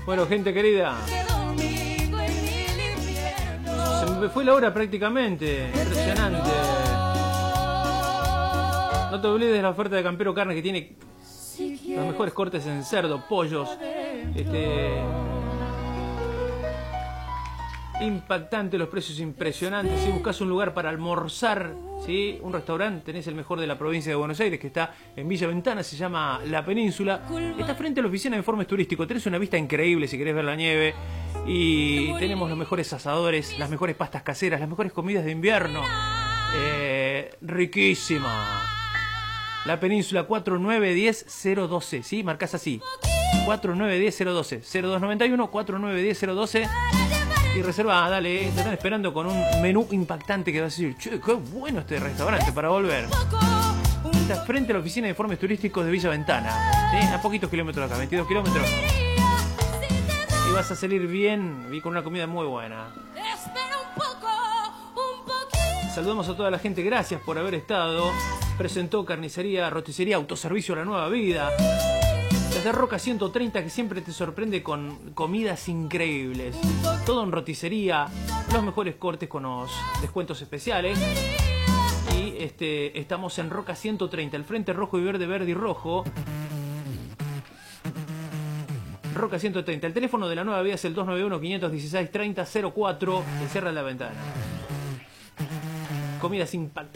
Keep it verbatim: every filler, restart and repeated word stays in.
Bueno, gente querida, se me fue la hora prácticamente. Impresionante. No te olvides de la oferta de Campero Carne, que tiene los mejores cortes en cerdo, pollos, este, impactante, los precios impresionantes. Si buscas un lugar para almorzar, ¿sí? Un restaurante, tenés el mejor de la provincia de Buenos Aires, que está en Villa Ventana, se llama La Península. Está frente a la oficina de informes turísticos. Tenés una vista increíble si querés ver la nieve. Y tenemos los mejores asadores, las mejores pastas caseras, las mejores comidas de invierno. Eh, riquísima. La Península, cuatro nueve uno cero cero uno dos, ¿sí? Marcás así, cuatro nueve uno cero cero uno dos, cero dos nueve uno, cuatro nueve uno cero uno dos. Y reserva, dale, te están esperando con un menú impactante que vas a decir, che, qué bueno este restaurante para volver. Está frente a la oficina de informes turísticos de Villa Ventana, ¿sí? A poquitos kilómetros de acá, veintidós kilómetros. Y vas a salir bien y con una comida muy buena. Saludamos a toda la gente, gracias por haber estado. Presentó Carnicería, Roticería, Autoservicio La Nueva Vida. Desde Roca ciento treinta, que siempre te sorprende con comidas increíbles. Todo en roticería, los mejores cortes con los descuentos especiales. Y este, estamos en Roca ciento treinta, el frente rojo y verde, verde y rojo. Roca ciento treinta. El teléfono de La Nueva Vida es el dos nueve uno, cinco uno seis, tres cero cero cuatro. Que cierra la ventana. Comidas impactantes.